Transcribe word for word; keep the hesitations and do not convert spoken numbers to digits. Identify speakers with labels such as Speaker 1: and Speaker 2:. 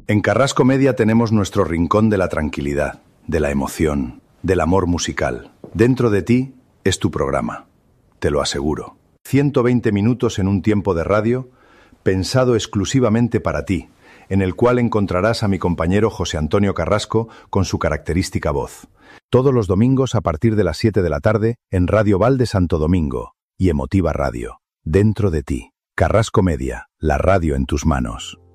Speaker 1: En Carrasco Media tenemos nuestro rincón de la tranquilidad, de la emoción, del amor musical. Dentro de ti es tu programa, te lo aseguro. ciento veinte minutos en un tiempo de radio pensado exclusivamente para ti, en el cual encontrarás a mi compañero José Antonio Carrasco con su característica voz. Todos los domingos a partir de las siete de la tarde en Radio Val de Santo Domingo y Emotiva Radio. Dentro de ti. Carrasco Media, la radio en tus manos.